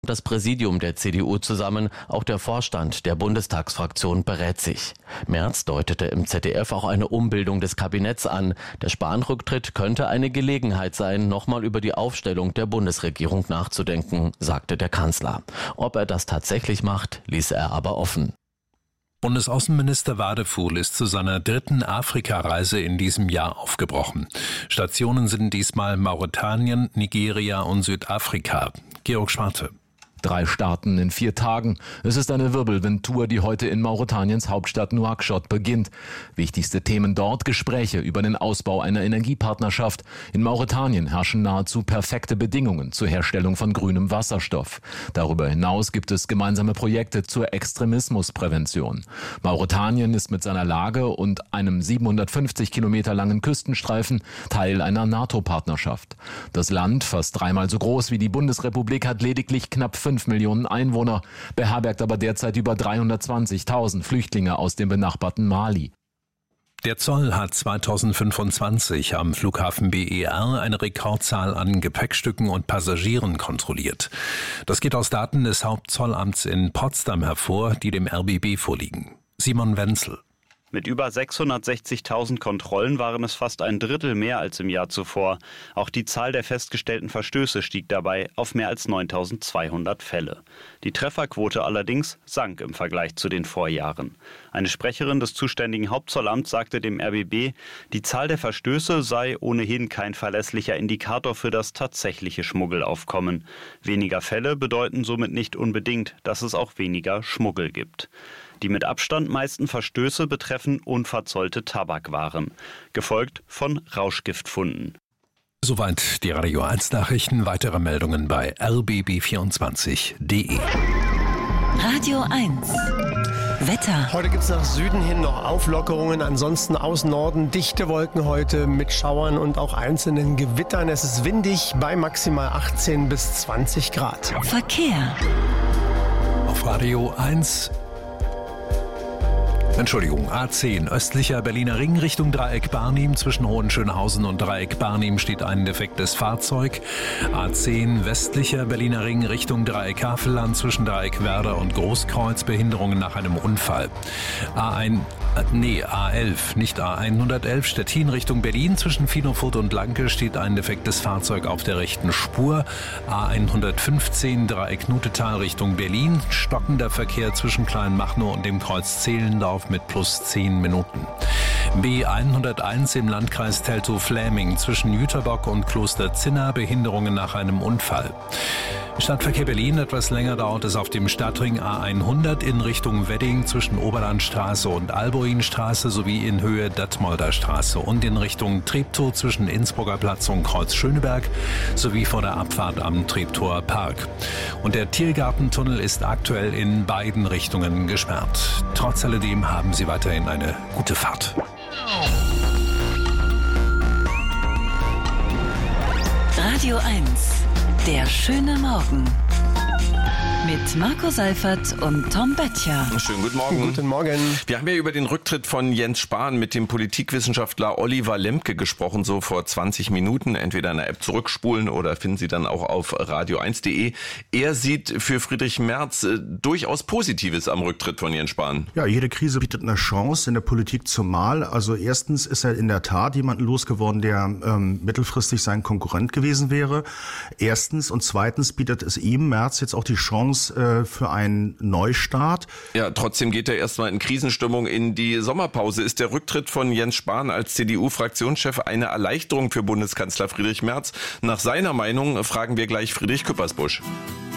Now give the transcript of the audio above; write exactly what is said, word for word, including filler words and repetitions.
Das Präsidium der C D U zusammen, auch der Vorstand der Bundestagsfraktion berät sich. Merz deutete im Z D F auch eine Umbildung des Kabinetts an. Der Spahn-Rücktritt könnte eine Gelegenheit sein, nochmal über die Aufstellung der Bundesregierung nachzudenken, sagte der Kanzler. Ob er das tatsächlich macht, ließ er aber offen. Bundesaußenminister Wadefuhl ist zu seiner dritten Afrikareise in diesem Jahr aufgebrochen. Stationen sind diesmal Mauretanien, Nigeria und Südafrika. Georg Schwarte. Drei Staaten in vier Tagen. Es ist eine Wirbelwindtour, die heute in Mauretaniens Hauptstadt Nouakchott beginnt. Wichtigste Themen dort: Gespräche über den Ausbau einer Energiepartnerschaft. In Mauretanien herrschen nahezu perfekte Bedingungen zur Herstellung von grünem Wasserstoff. Darüber hinaus gibt es gemeinsame Projekte zur Extremismusprävention. Mauretanien ist mit seiner Lage und einem siebenhundertfünfzig Kilometer langen Küstenstreifen Teil einer NATO-Partnerschaft. Das Land, fast dreimal so groß wie die Bundesrepublik, hat lediglich knapp fünf Millionen Einwohner, beherbergt aber derzeit über dreihundertzwanzigtausend Flüchtlinge aus dem benachbarten Mali. Der Zoll hat zweitausendfünfundzwanzig am Flughafen B E R eine Rekordzahl an Gepäckstücken und Passagieren kontrolliert. Das geht aus Daten des Hauptzollamts in Potsdam hervor, die dem R B B vorliegen. Simon Wenzel. Mit über sechshundertsechzigtausend Kontrollen waren es fast ein Drittel mehr als im Jahr zuvor. Auch die Zahl der festgestellten Verstöße stieg dabei auf mehr als neuntausendzweihundert Fälle. Die Trefferquote allerdings sank im Vergleich zu den Vorjahren. Eine Sprecherin des zuständigen Hauptzollamts sagte dem R B B, die Zahl der Verstöße sei ohnehin kein verlässlicher Indikator für das tatsächliche Schmuggelaufkommen. Weniger Fälle bedeuten somit nicht unbedingt, dass es auch weniger Schmuggel gibt. Die mit Abstand meisten Verstöße betreffen unverzollte Tabakwaren, gefolgt von Rauschgiftfunden. Soweit die Radio eins Nachrichten. Weitere Meldungen bei r b b vierundzwanzig punkt d e. Radio eins. Wetter. Heute gibt es nach Süden hin noch Auflockerungen, ansonsten aus Norden dichte Wolken heute mit Schauern und auch einzelnen Gewittern. Es ist windig bei maximal achtzehn bis zwanzig Grad. Verkehr. Auf Radio eins. Entschuldigung, A zehn, östlicher Berliner Ring Richtung Dreieck Barnim. Zwischen Hohenschönhausen und Dreieck Barnim steht ein defektes Fahrzeug. A zehn, westlicher Berliner Ring Richtung Dreieck Havelland. Zwischen Dreieck Werder und Großkreuz Behinderungen nach einem Unfall. A eins, nee, A elf, nicht A hundertelf, Stettin Richtung Berlin. Zwischen Finofurt und Lanke steht ein defektes Fahrzeug auf der rechten Spur. A hundertfünfzehn, Dreieck Nutetal Richtung Berlin. Stockender Verkehr zwischen Kleinmachnow und dem Kreuz Zehlendorf mit plus zehn Minuten. B hunderteins im Landkreis Teltow-Fläming zwischen Jüterbock und Kloster Zinna Behinderungen nach einem Unfall. Stadtverkehr Berlin, etwas länger dauert es auf dem Stadtring A hundert in Richtung Wedding zwischen Oberlandstraße und Alboinstraße sowie in Höhe Detmolder Straße und in Richtung Treptow zwischen Innsbrucker Platz und Kreuz Schöneberg sowie vor der Abfahrt am Treptower Park. Und der Tiergartentunnel ist aktuell in beiden Richtungen gesperrt. Trotz alledem haben Sie weiterhin eine gute Fahrt. Radio eins. Der schöne Morgen. Mit Marco Seifert und Tom Böttcher. Schönen guten Morgen. Guten Morgen. Wir haben ja über den Rücktritt von Jens Spahn mit dem Politikwissenschaftler Oliver Lemke gesprochen, so vor zwanzig Minuten. Entweder in der App zurückspulen oder finden Sie dann auch auf radio eins punkt de. Er sieht für Friedrich Merz äh, durchaus Positives am Rücktritt von Jens Spahn. Ja, jede Krise bietet eine Chance, in der Politik zumal. Also erstens ist er in der Tat jemanden losgeworden, der ähm, mittelfristig sein Konkurrent gewesen wäre. Erstens und zweitens bietet es ihm, Merz, jetzt auch die Chance für einen Neustart. Ja, trotzdem geht er erstmal in Krisenstimmung in die Sommerpause. Ist der Rücktritt von Jens Spahn als C D U-Fraktionschef eine Erleichterung für Bundeskanzler Friedrich Merz? Nach seiner Meinung fragen wir gleich Friedrich Küppersbusch.